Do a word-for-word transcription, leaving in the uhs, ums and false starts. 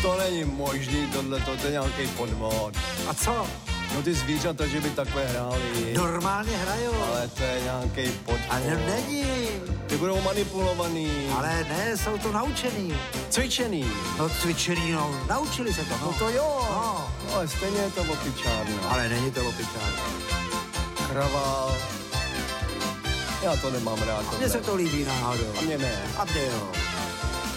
To není možný, tohle, to je nějaký podvod. A co? No ty zvířata, že by takhle hráli. Normálně hrajou. Ale to je nějaký podvod. Ale není. Ty budou manipulovaný. Ale ne, jsou to naučený. Cvičený. No cvičený, no. Naučili se to, no. No to jo. No. No, ale stejně je to opičárna. Ale není to opičárna. Kravál. Já to nemám rád. Mně se to líbí náhodou. A mě ne. A mě jo.